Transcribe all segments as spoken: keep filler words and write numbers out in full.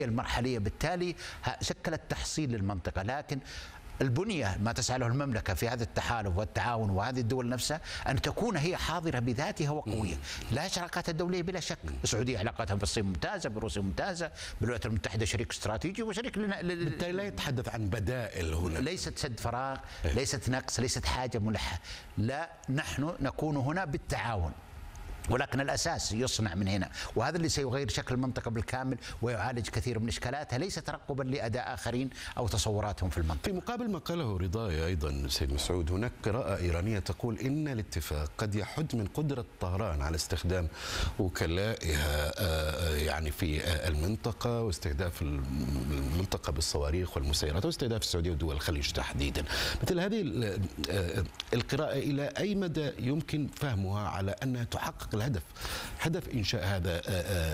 المرحلية، بالتالي شكلت تحصيل للمنطقة. لكن البنية ما تسعى له المملكة في هذا التحالف والتعاون وهذه الدول نفسها أن تكون هي حاضرة بذاتها وقوية. لا شراكات الدولية بلا شك، السعودية علاقاتها بالصين ممتازة، بروسيا ممتازة، بالولايات المتحدة شريك استراتيجي وشريك لنا. بالتالي لا يتحدث عن بدائل هنا، ليست سد فراغ، ليست نقص، ليست حاجة ملحة. لا، نحن نكون هنا بالتعاون، ولكن الأساس يصنع من هنا، وهذا اللي سيغير شكل المنطقة بالكامل ويعالج كثير من إشكالاتها، ليس ترقبا لأداء آخرين أو تصوراتهم في المنطقة. في مقابل ما قاله رضاي أيضا سيد مسعود، هناك قراءة إيرانية تقول إن الاتفاق قد يحد من قدرة طهران على استخدام وكلائها يعني في المنطقة واستهداف المنطقة بالصواريخ والمسيرات واستهداف السعودية ودول الخليج تحديدا. مثل هذه القراءة إلى أي مدى يمكن فهمها على أنها تحقق الهدف، هدف إنشاء هذا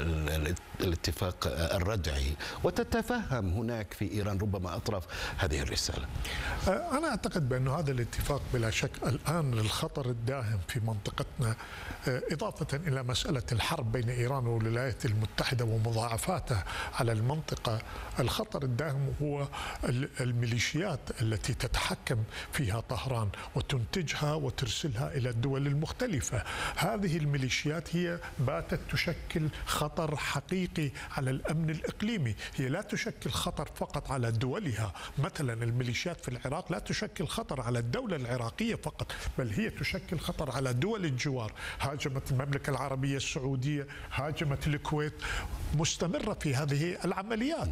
الاتفاق الردعي، وتتفهم هناك في إيران ربما أطراف هذه الرسالة؟ أنا أعتقد بأن هذا الاتفاق بلا شك الآن للخطر الداهم في منطقتنا، إضافة إلى مسألة الحرب بين إيران والولايات المتحدة ومضاعفاتها على المنطقة. الخطر الداهم هو الميليشيات التي تتحكم فيها طهران وتنتجها وترسلها إلى الدول المختلفة. هذه الميليشيات هي باتت تشكل خطر حقيقي على الأمن الإقليمي. هي لا تشكل خطر فقط على دولها، مثلا الميليشيات في العراق لا تشكل خطر على الدولة العراقية فقط، بل هي تشكل خطر على دول الجوار. هاجمت المملكة العربية السعودية، هاجمت الكويت، مستمرة في هذه العمليات.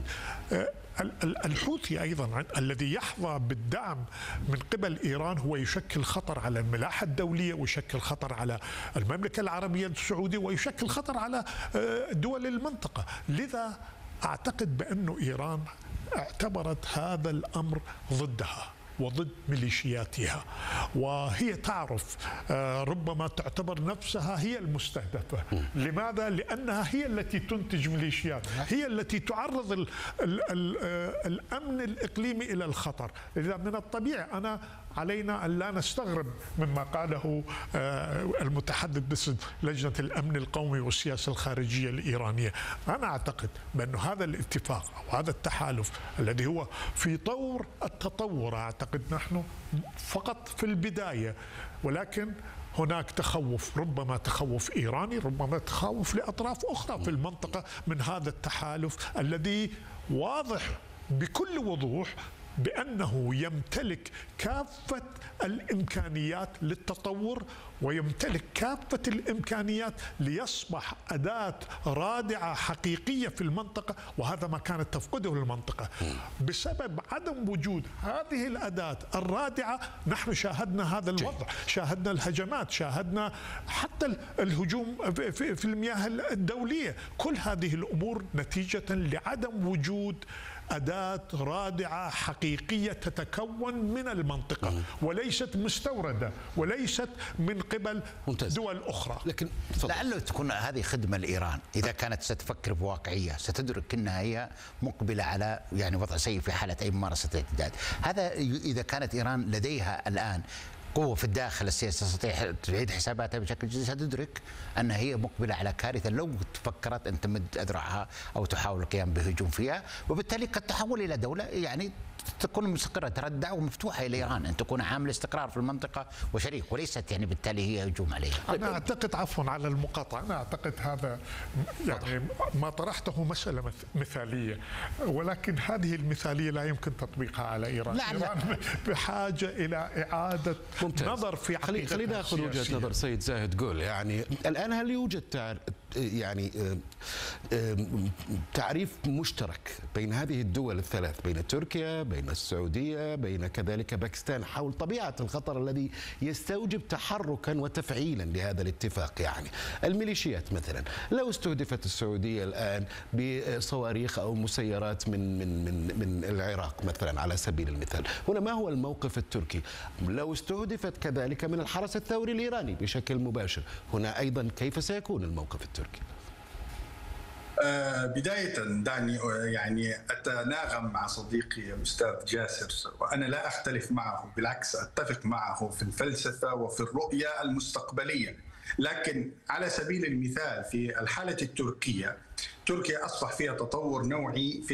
الحوثي أيضا الذي يحظى بالدعم من قبل إيران هو يشكل خطر على الملاحة الدولية، ويشكل خطر على المملكة العربية السعودية، ويشكل خطر على دول المنطقة. لذا أعتقد بأن إيران اعتبرت هذا الأمر ضدها وضد ميليشياتها، وهي تعرف ربما تعتبر نفسها هي المستهدفة. لماذا؟ لأنها هي التي تنتج ميليشيات، هي التي تعرض ال ال ال الأمن الإقليمي إلى الخطر. إذا من الطبيعي أنا علينا أن لا نستغرب مما قاله المتحدث باسم لجنة الأمن القومي والسياسة الخارجية الإيرانية. أنا أعتقد بأن هذا الاتفاق أو هذا التحالف الذي هو في طور التطور، أعتقد نحن فقط في البداية، ولكن هناك تخوف، ربما تخوف إيراني، ربما تخوف لأطراف أخرى في المنطقة من هذا التحالف الذي واضح بكل وضوح بأنه يمتلك كافة الإمكانيات للتطور، ويمتلك كافة الإمكانيات ليصبح أداة رادعة حقيقية في المنطقة، وهذا ما كانت تفقده المنطقة. بسبب عدم وجود هذه الأداة الرادعة نحن شاهدنا هذا الوضع، شاهدنا الهجمات، شاهدنا حتى الهجوم في المياه الدولية. كل هذه الأمور نتيجة لعدم وجود أداة رادعة حقيقية تتكون من المنطقة وليست مستوردة وليست من قبل ممتاز. دول أخرى. لكن لعله تكون هذه خدمة لإيران إذا كانت ستفكر بواقعية، ستدرك أنها هي مقبلة على يعني وضع سيء في حالة أي ممارسة اعتداء. هذا إذا كانت إيران لديها الآن قوة في الداخل السياسي تستطيع تعيد حساباتها بشكل جديد، ستدرك أنها هي مقبلة على كارثة لو فكرت أن تمد أذرعها أو تحاول القيام بهجوم فيها، وبالتالي قد تحول إلى دولة يعني تكون مستقرة، تردع ومفتوحة إلى إيران أن تكون عامل استقرار في المنطقة وشريك، وليست يعني بالتالي هي هجوم عليها. أنا أعتقد عفوا على المقاطعة، أنا أعتقد هذا يعني ما طرحته مسألة مثالية، ولكن هذه المثالية لا يمكن تطبيقها على إيران. لا إيران لا. بحاجة إلى إعادة ممتاز. نظر في خلي خلينا ناخذ وجهة نظر سيد زاهد. قول يعني الآن هل يوجد تعر... يعني تعريف مشترك بين هذه الدول الثلاث، بين تركيا، بين السعودية، بين كذلك باكستان، حول طبيعة الخطر الذي يستوجب تحركا وتفعيلا لهذا الاتفاق؟ يعني الميليشيات مثلا لو استهدفت السعودية الآن بصواريخ أو مسيرات من من من من العراق مثلا على سبيل المثال، هنا ما هو الموقف التركي؟ لو استهدفت كذلك من الحرس الثوري الإيراني بشكل مباشر، هنا أيضا كيف سيكون الموقف التركي؟ بداية دعني يعني أتناغم مع صديقي الأستاذ جاسر، وأنا لا أختلف معه، بالعكس أتفق معه في الفلسفة وفي الرؤية المستقبلية. لكن على سبيل المثال في الحالة التركية، تركيا أصبح فيها تطور نوعي في